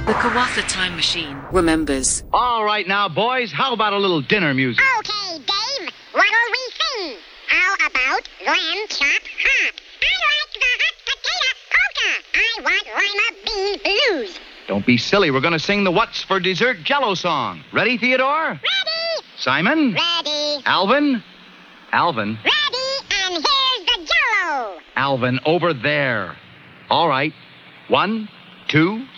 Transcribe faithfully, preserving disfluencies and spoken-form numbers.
The Kawatha Time Machine remembers. All right now, boys, how about a little dinner music? Okay, Dave, what'll we sing? How about lamb chop hot? I like the hot potato polka. I want lima bean blues. Don't be silly. We're going to sing the What's for Dessert Jello song. Ready, Theodore? Ready? Simon? Ready. Alvin? Alvin? Ready, and here's the Jello. Alvin, over there. All right. One, two,